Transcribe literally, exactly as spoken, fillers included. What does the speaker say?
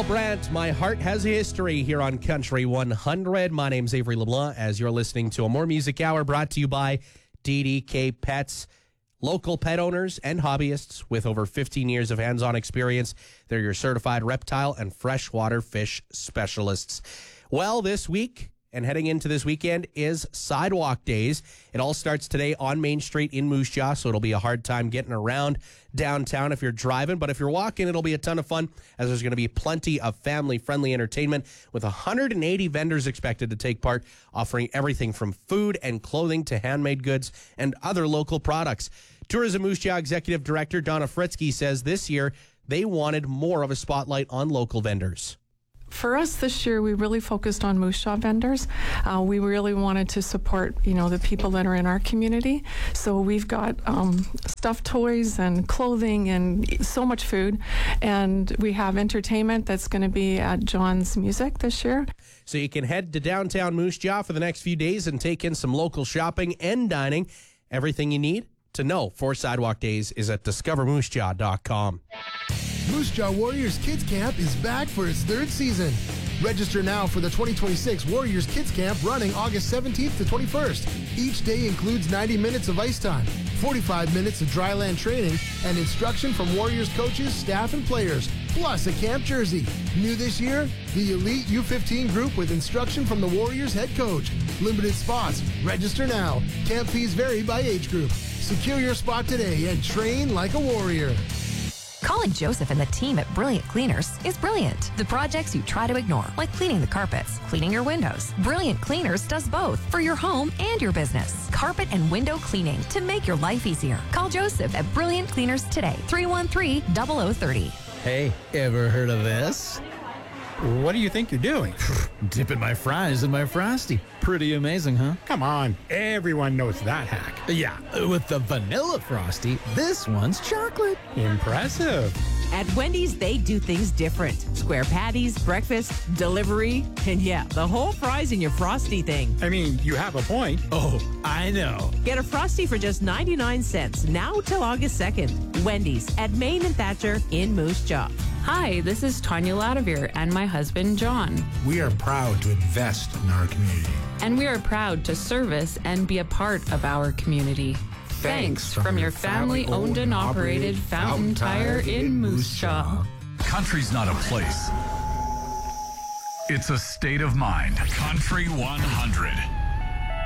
Paul Brandt, My Heart Has a History here on Country one hundred. My name's Avery LeBlanc as you're listening to a More Music Hour brought to you by D D K Pets. Local pet owners and hobbyists with over fifteen years of hands-on experience. They're your certified reptile and freshwater fish specialists. Well, this week and heading into this weekend is Sidewalk Days. It all starts today on Main Street in Moose Jaw, so it'll be a hard time getting around downtown if you're driving. But if you're walking, it'll be a ton of fun as there's going to be plenty of family-friendly entertainment with one hundred eighty vendors expected to take part, offering everything from food and clothing to handmade goods and other local products. Tourism Moose Jaw Executive Director Donna Fritzke says this year they wanted more of a spotlight on local vendors. For us this year, we really focused on Moose Jaw vendors. Uh, we really wanted to support, you know, the people that are in our community. So we've got um, stuffed toys and clothing and so much food. And we have entertainment that's going to be at John's Music this year. So you can head to downtown Moose Jaw for the next few days and take in some local shopping and dining. Everything you need to know for Sidewalk Days is at discover moose jaw dot com. Moose Jaw Warriors Kids Camp is back for its third season. Register now for the twenty twenty-six Warriors Kids Camp running August seventeenth to twenty-first. Each day includes ninety minutes of ice time, forty-five minutes of dryland training, and instruction from Warriors coaches, staff, and players, plus a camp jersey. New this year, the Elite U fifteen group with instruction from the Warriors head coach. Limited spots. Register now. Camp fees vary by age group. Secure your spot today and train like a warrior. Calling Joseph and the team at Brilliant Cleaners is brilliant. The projects you try to ignore, like cleaning the carpets, cleaning your windows. Brilliant Cleaners does both for your home and your business. Carpet and window cleaning to make your life easier. Call Joseph at Brilliant Cleaners today, three one three, zero zero three zero. Hey, ever heard of this? What do you think you're doing? Dipping my fries in my Frosty. Pretty amazing, huh? Come on, everyone knows that hack. Yeah, with the vanilla Frosty, this one's chocolate. Impressive. At Wendy's, they do things different. Square patties, breakfast, delivery, and yeah, the whole fries in your Frosty thing. I mean, you have a point. Oh, I know. Get a Frosty for just ninety-nine cents, now till August second. Wendy's at Main and Thatcher in Moose Jaw. Hi, this is Tanya Ladavere and my husband, John. We are proud to invest in our community. And we are proud to service and be a part of our community. Thanks, Thanks from, from your family-owned and operated Fountain Tire in Moose Jaw. Country's not a place. It's a state of mind. Country one hundred.